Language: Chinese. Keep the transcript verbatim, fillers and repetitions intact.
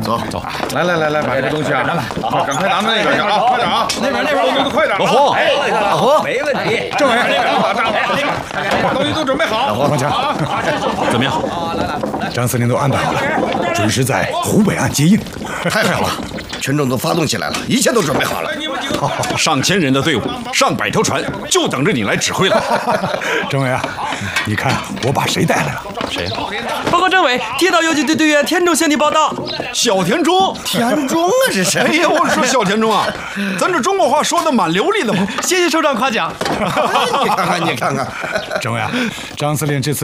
走走， 来来来来，把这个东西啊，快赶快拿到那边去啊，快点啊！ 那边那边， 动作快点！ 老胡， 老胡，没问题。 政委，把把东西都准备好。 黄方强， 怎么样？ 张司令都安排好了，准时在湖北岸接应。 太好了，群众都发动起来了，一切都准备好了。 上千人的队伍，上百条船，就等着你来指挥了。 政委啊，你看我把谁带来了？ 谁？ 报告政委，铁道游击队队员田中向你报道。 小田中。 田中啊，这是。 哎呀，我说小田中啊，咱这中国话说的蛮流利的嘛。 谢谢首长夸奖。 你看看，你看看， 政委啊，张司令这次